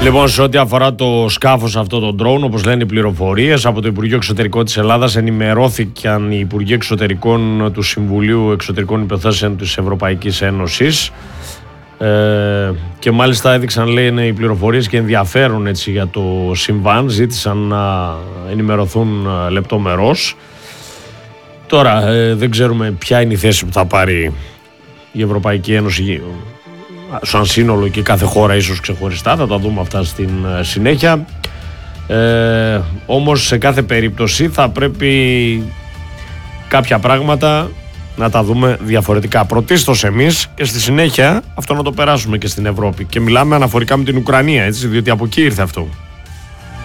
Λοιπόν, σε ό,τι αφορά το σκάφος αυτό, τον drone, όπως λένε οι πληροφορίες, από το Υπουργείο Εξωτερικών της Ελλάδας ενημερώθηκαν οι Υπουργοί Εξωτερικών του Συμβουλίου Εξωτερικών Υποθέσεων της Ευρωπαϊκής Ένωσης και μάλιστα έδειξαν, λένε, οι πληροφορίες και ενδιαφέρον έτσι για το συμβάν, ζήτησαν να ενημερωθούν λεπτομερώς. Τώρα δεν ξέρουμε ποια είναι η θέση που θα πάρει η Ευρωπαϊκή Ένωση σαν σύνολο και κάθε χώρα ίσως ξεχωριστά, θα τα δούμε αυτά στην συνέχεια. Όμως σε κάθε περίπτωση θα πρέπει κάποια πράγματα να τα δούμε διαφορετικά. Πρωτίστως εμείς και στη συνέχεια αυτό να το περάσουμε και στην Ευρώπη. Και μιλάμε αναφορικά με την Ουκρανία, έτσι, διότι από εκεί ήρθε αυτό.